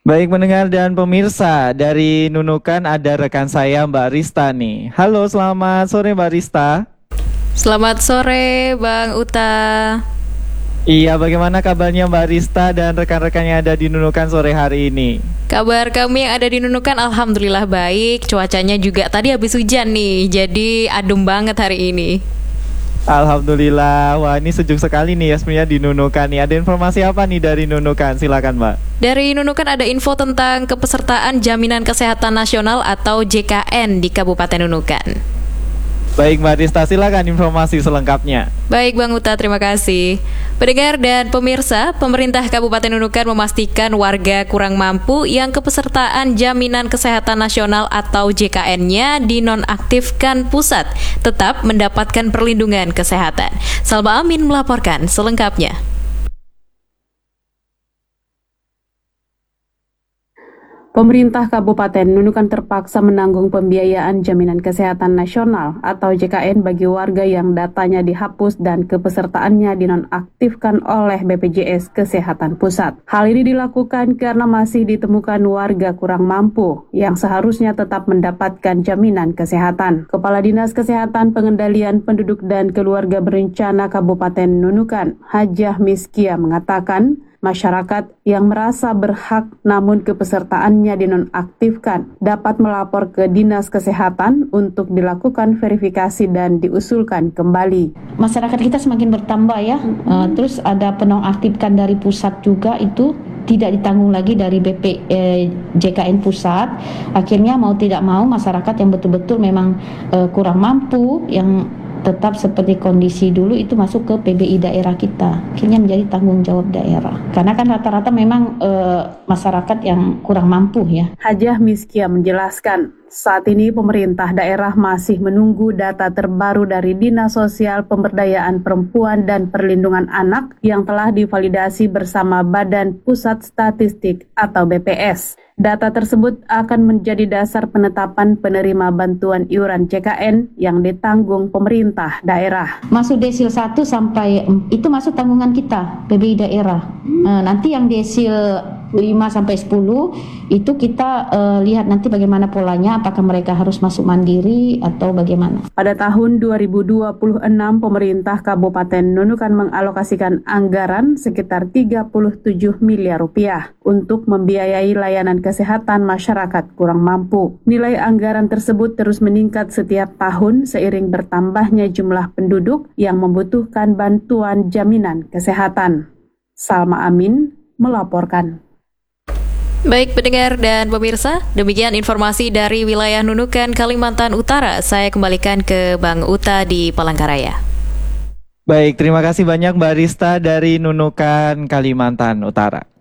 Baik pendengar dan pemirsa, dari Nunukan ada rekan saya Mbak Rista nih. Halo, selamat sore Mbak Rista. Selamat sore, Bang Uta. Iya, bagaimana kabarnya Mbak Rista dan rekan-rekan yang ada di Nunukan sore hari ini? Kabar kami yang ada di Nunukan alhamdulillah baik. Cuacanya juga tadi habis hujan nih, jadi adem banget hari ini. Alhamdulillah, wah ini sejuk sekali nih ya sebenarnya di Nunukan nih. Ada informasi apa nih dari Nunukan? Silakan Mbak. Dari Nunukan ada info tentang kepesertaan Jaminan Kesehatan Nasional atau JKN di Kabupaten Nunukan. Baik Mbak Rista, silakan informasi selengkapnya. Baik Bang Uta, terima kasih. Pendengar dan pemirsa, pemerintah Kabupaten Nunukan memastikan warga kurang mampu yang kepesertaan Jaminan Kesehatan Nasional atau JKN-nya dinonaktifkan pusat tetap mendapatkan perlindungan kesehatan. Salma Amin melaporkan selengkapnya. Pemerintah Kabupaten Nunukan terpaksa menanggung pembiayaan Jaminan Kesehatan Nasional atau JKN bagi warga yang datanya dihapus dan kepesertaannya dinonaktifkan oleh BPJS Kesehatan Pusat. Hal ini dilakukan karena masih ditemukan warga kurang mampu yang seharusnya tetap mendapatkan jaminan kesehatan. Kepala Dinas Kesehatan Pengendalian Penduduk dan Keluarga Berencana Kabupaten Nunukan, Hajah Miskia mengatakan, masyarakat yang merasa berhak namun kepesertaannya dinonaktifkan dapat melapor ke Dinas Kesehatan untuk dilakukan verifikasi dan diusulkan kembali. Masyarakat kita semakin bertambah ya, terus ada penonaktifkan dari pusat juga itu tidak ditanggung lagi dari JKN pusat. Akhirnya mau tidak mau masyarakat yang betul-betul memang kurang mampu yang tetap seperti kondisi dulu itu masuk ke PBI daerah kita, akhirnya menjadi tanggung jawab daerah karena kan rata-rata memang masyarakat yang kurang mampu ya. Hajah Miskia menjelaskan, saat ini pemerintah daerah masih menunggu data terbaru dari Dinas Sosial Pemberdayaan Perempuan dan Perlindungan Anak yang telah divalidasi bersama Badan Pusat Statistik atau BPS. Data tersebut akan menjadi dasar penetapan penerima bantuan iuran JKN yang ditanggung pemerintah daerah. Masuk desil 1 sampai itu masuk tanggungan kita, PBI daerah. Nanti yang desil 5 sampai 10 itu kita lihat nanti bagaimana polanya, apakah mereka harus masuk mandiri atau bagaimana. Pada tahun 2026 pemerintah Kabupaten Nunukan mengalokasikan anggaran sekitar 37 miliar rupiah untuk membiayai layanan kesehatan masyarakat kurang mampu. Nilai anggaran tersebut terus meningkat setiap tahun seiring bertambahnya jumlah penduduk yang membutuhkan bantuan jaminan kesehatan. Salma Amin melaporkan. Baik pendengar dan pemirsa, demikian informasi dari wilayah Nunukan, Kalimantan Utara. Saya kembalikan ke Bang Uta di Palangkaraya. Baik, terima kasih banyak Mbak Rista dari Nunukan, Kalimantan Utara.